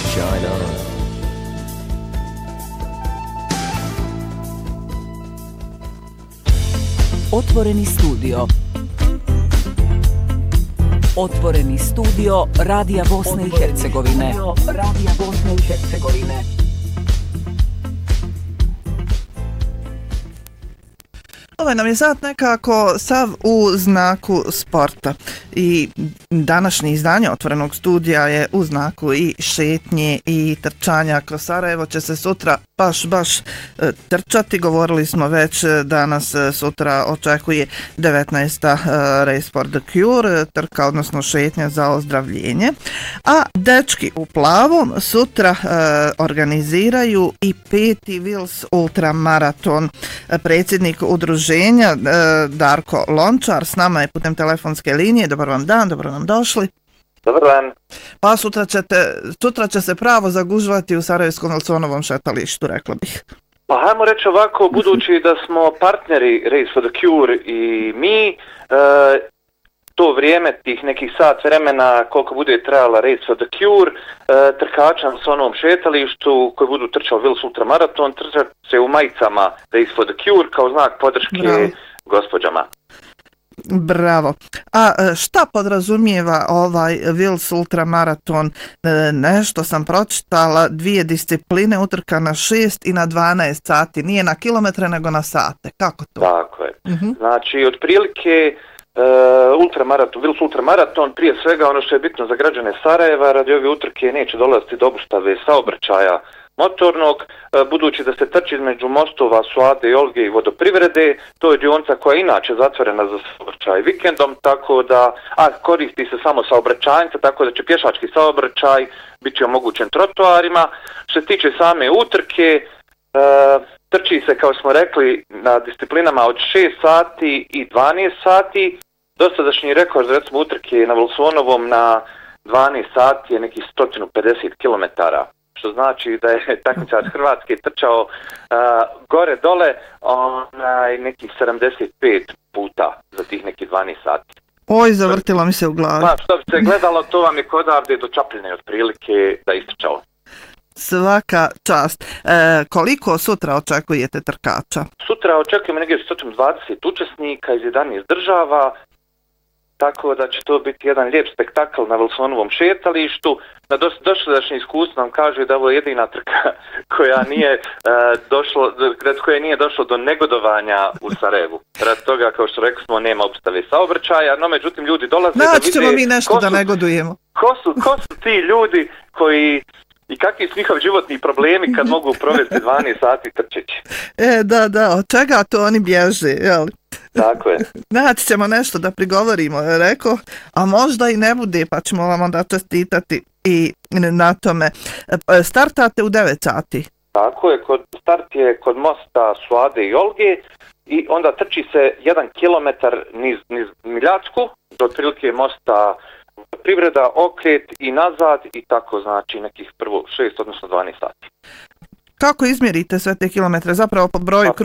Shine on. Otvoreni studio. Otvoreni studio Radija Bosne i Hercegovine. Ovaj nam je sat nekako sav u znaku sporta i današnje izdanje Otvorenog studija je u znaku i šetnje i trčanja. Kroz Sarajevo će se sutra baš trčati. Govorili smo već danas, sutra očekuje 19. Race for the Cure, trka odnosno šetnja za ozdravljenje. A dečki u plavom sutra organiziraju i 5. Vils ultramaraton. Predsjednik udruženja Darko Lončar s nama je putem telefonske linije. Dobar vam dan, dobro nam došli. Dobar dan. Pa sutra će se pravo zagužvati u Sarajevskom Wilsonovom šetalištu, rekla bih. Pa hajmo reći ovako, budući da smo partneri Race for the Cure i mi, to vrijeme, tih nekih sat vremena, koliko bude trajala Race for the Cure, trkača na Wilsonovom šetalištu koji budu trčali Wils ultramaraton, trčat se u majicama Race for the Cure kao znak podrške gospođama. Bravo. A šta podrazumijeva ovaj Wils ultramaraton? Nešto sam pročitala, 2 discipline, utrka na 6 i na 12 sati. Nije na kilometre nego na sate. Kako to? Tako je. Znači, otprilike Wils ultramaraton, prije svega ono što je bitno za građane Sarajeva, radi ove utrke neće dolaziti do obustave saobraćaja motornog, budući da se trči između mostova Suade i Olge i vodoprivrede. To je dionica koja je inače zatvorena za saobraćaj vikendom, tako da koristi se samo saobraćajnica, tako da će pješački saobraćaj biti omogućen trotoarima. Što se tiče same utrke, trči se, kao smo rekli, na disciplinama od 6 sati i 12 sati. Dosadašnji rekord, recimo, utrke na Wilsonovom na 12 sati je nekih 150 km. Što znači da je takmičar Hrvatske trčao gore-dole nekih 75 puta za tih nekih 12 sati. Oj, zavrtilo mi se u glavi. Pa, što bi se gledalo, to vam je kod ovdje do Čapljine otprilike da istrčao. Svaka čast. Koliko sutra očekujete trkača? Sutra očekujemo negdje 120 učesnika iz 11 država, tako da će to biti jedan lijep spektakl na Wilsonovom šetalištu. Na dosadašnje iskustvo nam kaže da ovo je jedina trka koja nije došlo do negodovanja u Sarajevu. Rad toga, kao što rekli smo, nema obustave saobraćaja, no međutim ljudi dolaze da vide... ćemo mi nešto da negodujemo. Ko su ti ljudi koji... I kakvi su njihovi životni problemi kad mogu provesti 12 sati trčeći? Da, od čega to oni bježe, jel? Tako je. Naći ćemo nešto da prigovorimo, rekao, a možda i ne bude, pa ćemo vam onda čestitati i na tome. Startate u 9 sati. Tako je, start je kod mosta Suade i Olge i onda trči se 1 kilometar niz Miljacku, do otprilike mosta Privreda, okret i nazad i tako, znači nekih prvo 6, odnosno 12 sati. Kako izmjerite sve te kilometre? Zapravo po broju